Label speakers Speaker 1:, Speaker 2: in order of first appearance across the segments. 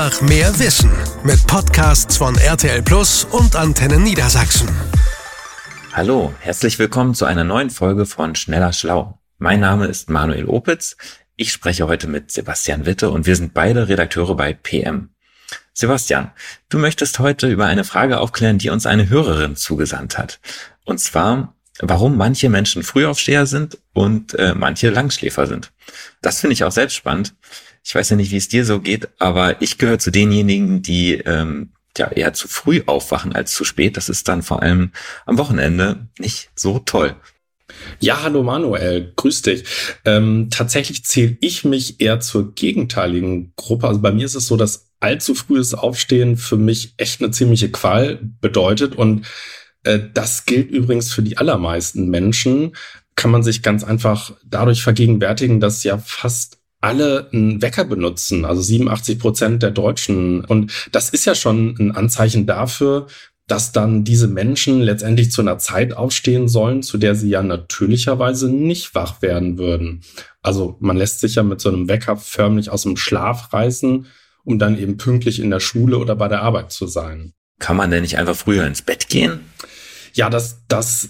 Speaker 1: Einfach mehr Wissen mit Podcasts von RTL Plus und Antenne Niedersachsen.
Speaker 2: Hallo, herzlich willkommen zu einer neuen Folge von Schneller Schlau. Mein Name ist Manuel Opitz. Ich spreche heute mit Sebastian Witte und wir sind beide Redakteure bei PM. Sebastian, du möchtest heute über eine Frage aufklären, die uns eine Hörerin zugesandt hat. Und zwar, warum manche Menschen Frühaufsteher sind und manche Langschläfer sind. Das finde ich auch selbst spannend. Ich weiß ja nicht, wie es dir so geht, aber ich gehöre zu denjenigen, die eher zu früh aufwachen als zu spät. Das ist dann vor allem am Wochenende nicht so toll.
Speaker 3: Ja, hallo Manuel, grüß dich. Tatsächlich zähle ich mich eher zur gegenteiligen Gruppe. Also bei mir ist es so, dass allzu frühes Aufstehen für mich echt eine ziemliche Qual bedeutet. Und das gilt übrigens für die allermeisten Menschen. Kann man sich ganz einfach dadurch vergegenwärtigen, dass ja fast alle einen Wecker benutzen, also 87% der Deutschen. Und das ist ja schon ein Anzeichen dafür, dass dann diese Menschen letztendlich zu einer Zeit aufstehen sollen, zu der sie ja natürlicherweise nicht wach werden würden. Also man lässt sich ja mit so einem Wecker förmlich aus dem Schlaf reißen, um dann eben pünktlich in der Schule oder bei der Arbeit zu sein.
Speaker 2: Kann man denn nicht einfach früher ins Bett gehen?
Speaker 3: Ja, das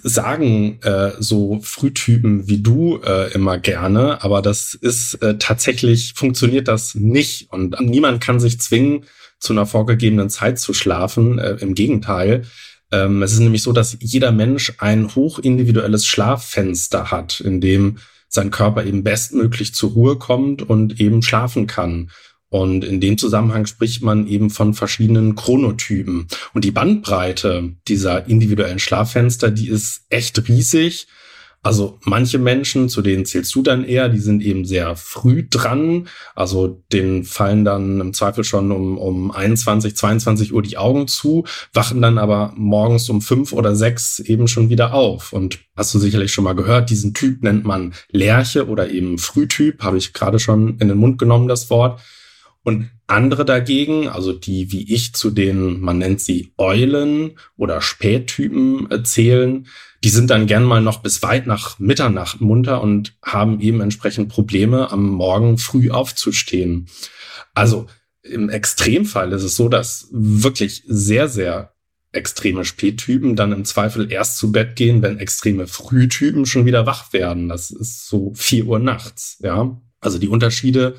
Speaker 3: sagen so Frühtypen wie du immer gerne, aber das ist tatsächlich, funktioniert das nicht. Und niemand kann sich zwingen, zu einer vorgegebenen Zeit zu schlafen. Im Gegenteil. Es ist nämlich so, dass jeder Mensch ein hochindividuelles Schlaffenster hat, in dem sein Körper eben bestmöglich zur Ruhe kommt und eben schlafen kann. Und in dem Zusammenhang spricht man eben von verschiedenen Chronotypen. Und die Bandbreite dieser individuellen Schlaffenster, die ist echt riesig. Also manche Menschen, zu denen zählst du dann eher, die sind eben sehr früh dran. Also denen fallen dann im Zweifel schon um 21, 22 Uhr die Augen zu, wachen dann aber morgens um 5 oder 6 eben schon wieder auf. Und hast du sicherlich schon mal gehört, diesen Typ nennt man Lerche oder eben Frühtyp, habe ich gerade schon in den Mund genommen, das Wort. Und andere dagegen, also die wie ich zu den, man nennt sie Eulen oder Spättypen zählen, die sind dann gern mal noch bis weit nach Mitternacht munter und haben eben entsprechend Probleme, am Morgen früh aufzustehen. Also im Extremfall ist es so, dass wirklich sehr, sehr extreme Spättypen dann im Zweifel erst zu Bett gehen, wenn extreme Frühtypen schon wieder wach werden. Das ist so 4 Uhr nachts, ja. Also die Unterschiede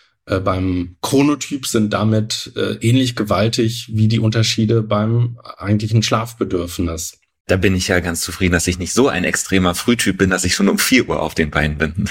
Speaker 3: beim Chronotyp sind damit ähnlich gewaltig wie die Unterschiede beim eigentlichen Schlafbedürfnis.
Speaker 2: Da bin ich ja ganz zufrieden, dass ich nicht so ein extremer Frühtyp bin, dass ich schon um 4 Uhr auf den Beinen bin.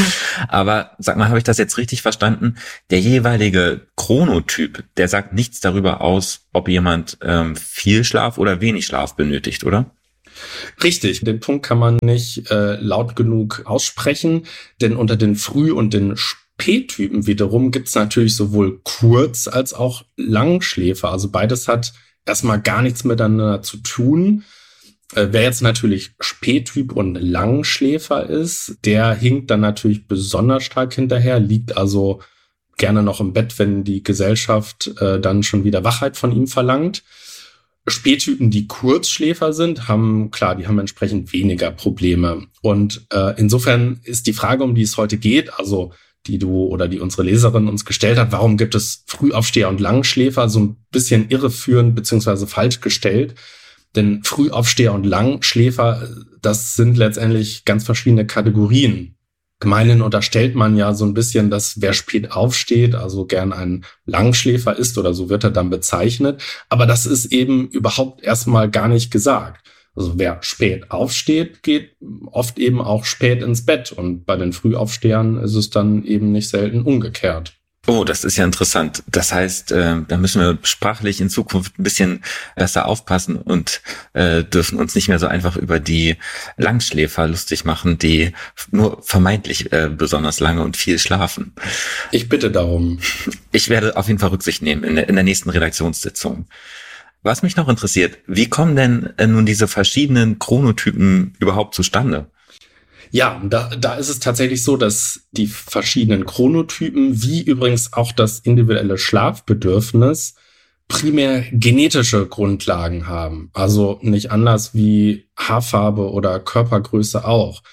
Speaker 2: Aber sag mal, habe ich das jetzt richtig verstanden? Der jeweilige Chronotyp, der sagt nichts darüber aus, ob jemand viel Schlaf oder wenig Schlaf benötigt, oder?
Speaker 3: Richtig, den Punkt kann man nicht laut genug aussprechen, denn unter den Früh- und den Spättypen wiederum gibt es natürlich sowohl Kurz- als auch Langschläfer. Also beides hat erstmal gar nichts miteinander zu tun. Wer jetzt natürlich Spättyp und Langschläfer ist, der hinkt dann natürlich besonders stark hinterher, liegt also gerne noch im Bett, wenn die Gesellschaft dann schon wieder Wachheit von ihm verlangt. Spättypen, die Kurzschläfer sind, die haben entsprechend weniger Probleme. Und insofern ist die Frage, um die es heute geht, also die du oder die unsere Leserin uns gestellt hat, warum gibt es Frühaufsteher und Langschläfer, so ein bisschen irreführend beziehungsweise falsch gestellt. Denn Frühaufsteher und Langschläfer, das sind letztendlich ganz verschiedene Kategorien. Gemeinhin unterstellt man ja so ein bisschen, dass wer spät aufsteht, also gern ein Langschläfer ist oder so wird er dann bezeichnet. Aber das ist eben überhaupt erstmal gar nicht gesagt. Also wer spät aufsteht, geht oft eben auch spät ins Bett. Und bei den Frühaufstehern ist es dann eben nicht selten umgekehrt.
Speaker 2: Oh, das ist ja interessant. Das heißt, da müssen wir sprachlich in Zukunft ein bisschen besser aufpassen und dürfen uns nicht mehr so einfach über die Langschläfer lustig machen, die nur vermeintlich besonders lange und viel schlafen.
Speaker 3: Ich bitte darum.
Speaker 2: Ich werde auf jeden Fall Rücksicht nehmen in der nächsten Redaktionssitzung. Was mich noch interessiert, wie kommen denn nun diese verschiedenen Chronotypen überhaupt zustande?
Speaker 3: Ja, da ist es tatsächlich so, dass die verschiedenen Chronotypen, wie übrigens auch das individuelle Schlafbedürfnis, primär genetische Grundlagen haben. Also nicht anders wie Haarfarbe oder Körpergröße auch.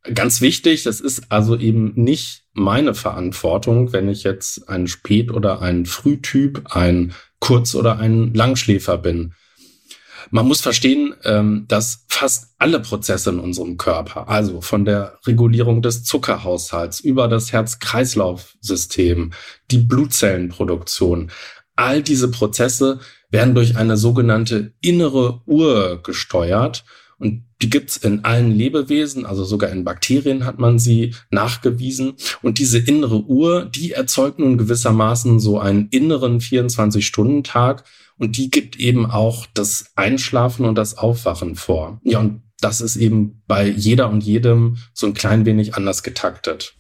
Speaker 3: Ganz wichtig, das ist also eben nicht meine Verantwortung, wenn ich jetzt ein Spät- oder ein Frühtyp, ein Kurz- oder ein Langschläfer bin. Man muss verstehen, dass fast alle Prozesse in unserem Körper, also von der Regulierung des Zuckerhaushalts über das Herz-Kreislauf-System, die Blutzellenproduktion, all diese Prozesse werden durch eine sogenannte innere Uhr gesteuert. Und die gibt's in allen Lebewesen, also sogar in Bakterien hat man sie nachgewiesen. Und diese innere Uhr, die erzeugt nun gewissermaßen so einen inneren 24-Stunden-Tag. Und die gibt eben auch das Einschlafen und das Aufwachen vor. Ja, und das ist eben bei jeder und jedem so ein klein wenig anders getaktet.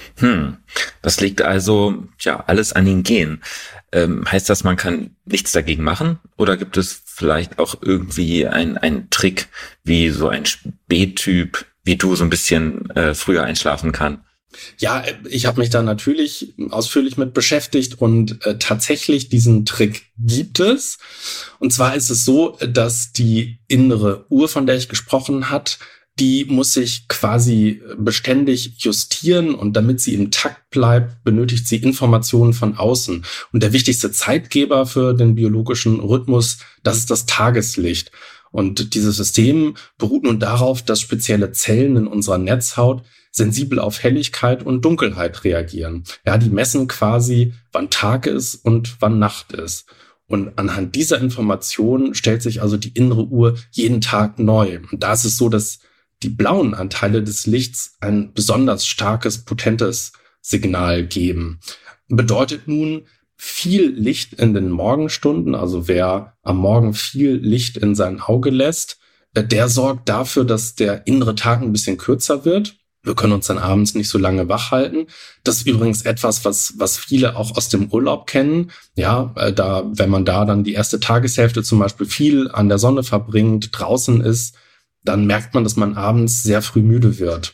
Speaker 2: Das liegt also alles an den Genen. Heißt das, man kann nichts dagegen machen? Oder gibt es vielleicht auch irgendwie einen Trick, wie so ein Spättyp, wie du so ein bisschen früher einschlafen kann?
Speaker 3: Ja, ich habe mich da natürlich ausführlich mit beschäftigt und tatsächlich diesen Trick gibt es. Und zwar ist es so, dass die innere Uhr, von der ich gesprochen habe, die muss sich quasi beständig justieren und damit sie im Takt bleibt, benötigt sie Informationen von außen. Und der wichtigste Zeitgeber für den biologischen Rhythmus, das ist das Tageslicht. Und dieses System beruht nun darauf, dass spezielle Zellen in unserer Netzhaut sensibel auf Helligkeit und Dunkelheit reagieren. Ja, die messen quasi, wann Tag ist und wann Nacht ist. Und anhand dieser Informationen stellt sich also die innere Uhr jeden Tag neu. Und da ist es so, dass die blauen Anteile des Lichts ein besonders starkes, potentes Signal geben. Bedeutet nun, viel Licht in den Morgenstunden, also wer am Morgen viel Licht in sein Auge lässt, der sorgt dafür, dass der innere Tag ein bisschen kürzer wird. Wir können uns dann abends nicht so lange wach halten. Das ist übrigens etwas, was viele auch aus dem Urlaub kennen. Ja, wenn man da dann die erste Tageshälfte zum Beispiel viel an der Sonne verbringt, draußen ist, dann merkt man, dass man abends sehr früh müde wird.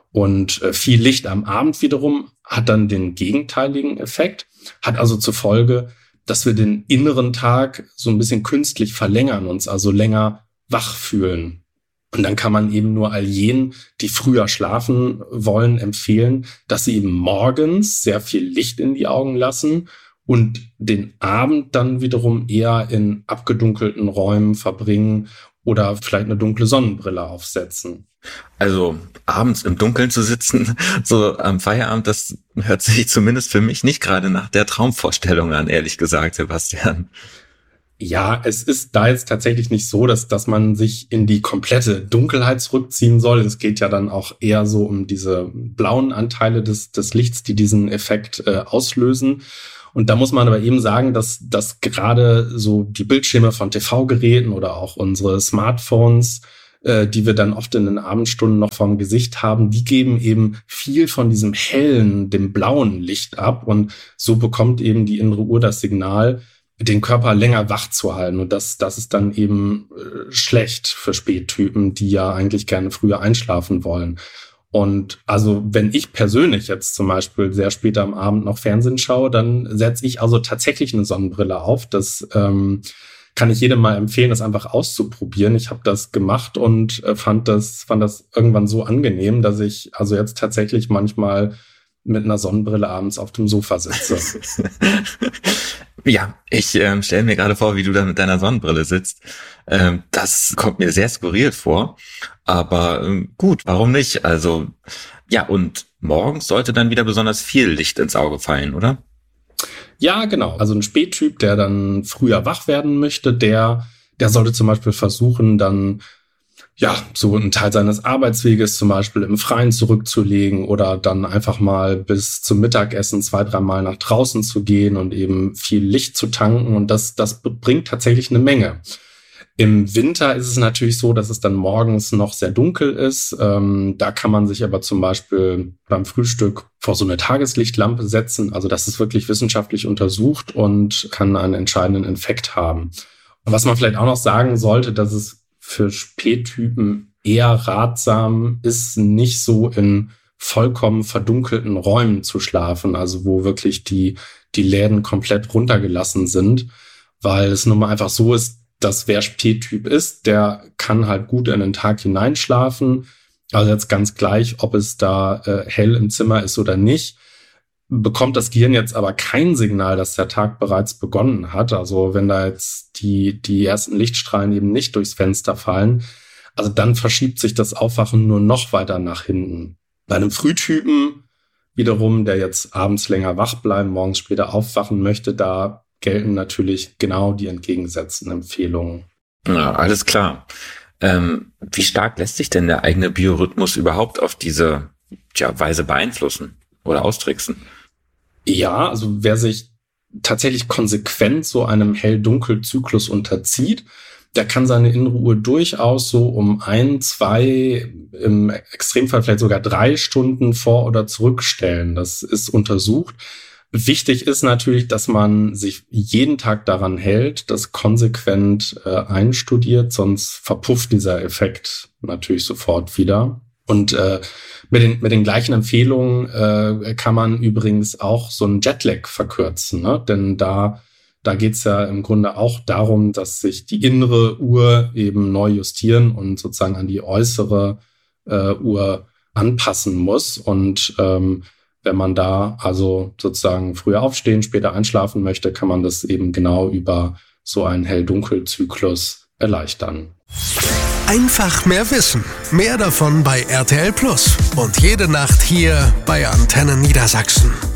Speaker 3: Und viel Licht am Abend wiederum hat dann den gegenteiligen Effekt, hat also zur Folge, dass wir den inneren Tag so ein bisschen künstlich verlängern, uns also länger wach fühlen. Und dann kann man eben nur all jenen, die früher schlafen wollen, empfehlen, dass sie eben morgens sehr viel Licht in die Augen lassen und den Abend dann wiederum eher in abgedunkelten Räumen verbringen oder vielleicht eine dunkle Sonnenbrille aufsetzen.
Speaker 2: Also abends im Dunkeln zu sitzen, so am Feierabend, das hört sich zumindest für mich nicht gerade nach der Traumvorstellung an, ehrlich gesagt, Sebastian.
Speaker 3: Ja, es ist da jetzt tatsächlich nicht so, dass man sich in die komplette Dunkelheit zurückziehen soll. Es geht ja dann auch eher so um diese blauen Anteile des Lichts, die diesen Effekt auslösen. Und da muss man aber eben sagen, dass gerade so die Bildschirme von TV-Geräten oder auch unsere Smartphones, die wir dann oft in den Abendstunden noch vorm Gesicht haben, die geben eben viel von diesem hellen, dem blauen Licht ab. Und so bekommt eben die innere Uhr das Signal, den Körper länger wach zu halten. Und das ist dann eben schlecht für Spättypen, die ja eigentlich gerne früher einschlafen wollen. Und also wenn ich persönlich jetzt zum Beispiel sehr spät am Abend noch Fernsehen schaue, dann setze ich also tatsächlich eine Sonnenbrille auf. Das kann ich jedem mal empfehlen, das einfach auszuprobieren. Ich habe das gemacht und fand das irgendwann so angenehm, dass ich also jetzt tatsächlich manchmal mit einer Sonnenbrille abends auf dem Sofa sitze.
Speaker 2: Ja, ich stelle mir gerade vor, wie du da mit deiner Sonnenbrille sitzt. Das kommt mir sehr skurril vor. Aber gut, warum nicht? Also ja, und morgens sollte dann wieder besonders viel Licht ins Auge fallen, oder?
Speaker 3: Ja, genau. Also ein Spättyp, der dann früher wach werden möchte, der sollte zum Beispiel versuchen, dann so einen Teil seines Arbeitsweges zum Beispiel im Freien zurückzulegen oder dann einfach mal bis zum Mittagessen 2-3 Mal nach draußen zu gehen und eben viel Licht zu tanken. Und das bringt tatsächlich eine Menge. Im Winter ist es natürlich so, dass es dann morgens noch sehr dunkel ist. Da kann man sich aber zum Beispiel beim Frühstück vor so eine Tageslichtlampe setzen. Also das ist wirklich wissenschaftlich untersucht und kann einen entscheidenden Effekt haben. Und was man vielleicht auch noch sagen sollte, dass es für Spättypen eher ratsam ist, nicht so in vollkommen verdunkelten Räumen zu schlafen, also wo wirklich die Läden komplett runtergelassen sind, weil es nun mal einfach so ist, dass wer Spättyp ist, der kann halt gut in den Tag hineinschlafen Also jetzt ganz gleich, ob es da hell im Zimmer ist oder nicht, bekommt das Gehirn jetzt aber kein Signal, dass der Tag bereits begonnen hat. Also wenn da jetzt die ersten Lichtstrahlen eben nicht durchs Fenster fallen, also dann verschiebt sich das Aufwachen nur noch weiter nach hinten. Bei einem Frühtypen wiederum, der jetzt abends länger wach bleiben, morgens später aufwachen möchte, da gelten natürlich genau die entgegengesetzten Empfehlungen.
Speaker 2: Ja, alles klar. Wie stark lässt sich denn der eigene Biorhythmus überhaupt auf diese Weise beeinflussen oder austricksen?
Speaker 3: Ja, also wer sich tatsächlich konsequent so einem Hell-Dunkel-Zyklus unterzieht, der kann seine innere Uhr durchaus so um 1, 2, im Extremfall vielleicht sogar 3 Stunden vor- oder zurückstellen. Das ist untersucht. Wichtig ist natürlich, dass man sich jeden Tag daran hält, das konsequent einstudiert, sonst verpufft dieser Effekt natürlich sofort wieder. Und mit den gleichen Empfehlungen kann man übrigens auch so einen Jetlag verkürzen, ne? Denn da geht's ja im Grunde auch darum, dass sich die innere Uhr eben neu justieren und sozusagen an die äußere Uhr anpassen muss. Und wenn man da also sozusagen früher aufstehen, später einschlafen möchte, kann man das eben genau über so einen Hell-Dunkel-Zyklus erleichtern.
Speaker 1: Einfach mehr wissen. Mehr davon bei RTL Plus. Und jede Nacht hier bei Antenne Niedersachsen.